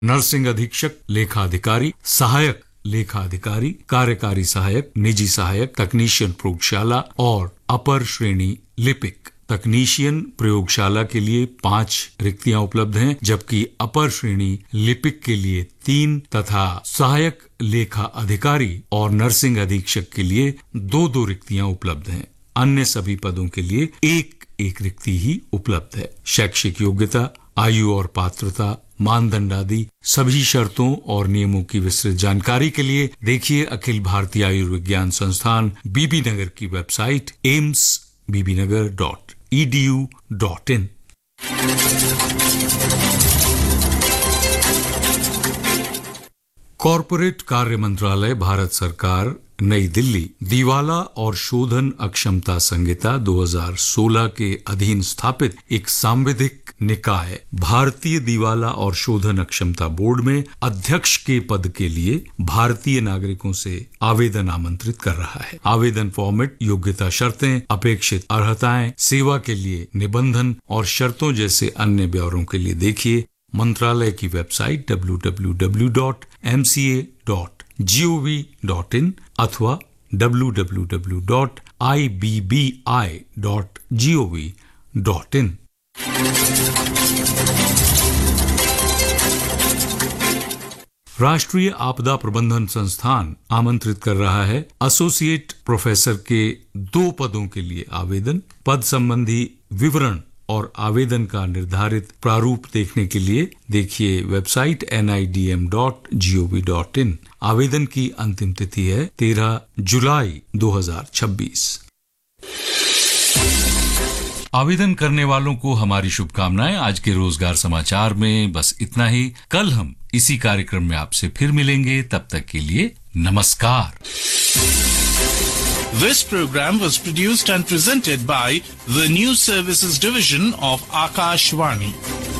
Nursing अधीक्षक, लेखा अधिकारी, सहायक लेखा अधिकारी, कार्यकारी सहायक, निजी सहायक, तकनीशियन प्रयोगशाला और अपर श्रेणी लिपिक। तकनीशियन प्रयोगशाला के लिए 5 रिक्तियां उपलब्ध हैं, जबकि अपर श्रेणी लिपिक के लिए 3 तथा सहायक लेखा अधिकारी और नर्सिंग अधीक्षक के लिए 2 रिक्तियां उपलब्ध हैं। अन्य सभी पदों के लिए एक रिक्ति ही उपलब्ध है। शैक्षिक योग्यता, आयु और पात्रता, मानदंड आदि सभी शर्तों और नियमों की विस्तृत जानकारी के लिए देखिए अखिल भारतीय आयुर्विज्ञान संस्थान बीबी नगर की वेबसाइट aimsbbnagar.edu.in। कॉर्पोरेट कार्य मंत्रालय, भारत सरकार, नई दिल्ली, दिवाला और शोधन अक्षमता संहिता 2016 के अधीन स्थापित एक सांविधिक निकाय भारतीय दिवाला और शोधन अक्षमता बोर्ड में अध्यक्ष के पद के लिए भारतीय नागरिकों से आवेदन आमंत्रित कर रहा है। आवेदन फॉर्मेट, योग्यता शर्तें, अपेक्षित अर्हताएं, सेवा के लिए निबंधन और शर्तों जैसे अन्य ब्यौरों के लिए देखिए मंत्रालय की वेबसाइट www.mca.gov.in अथवा www.ibbi.gov.in। राष्ट्रीय आपदा प्रबंधन संस्थान आमंत्रित कर रहा है एसोसिएट प्रोफेसर के 2 पदों के लिए आवेदन। पद संबंधी विवरण और आवेदन का निर्धारित प्रारूप देखने के लिए देखिए वेबसाइट nidm.gov.in। आवेदन की अंतिम तिथि है 13 जुलाई 2026। आवेदन करने वालों को हमारी शुभकामनाएं। आज के रोजगार समाचार में बस इतना ही। कल हम इसी कार्यक्रम में आपसे फिर मिलेंगे, तब तक के लिए नमस्कार। This program was produced and presented by the News Services Division of Akashvani.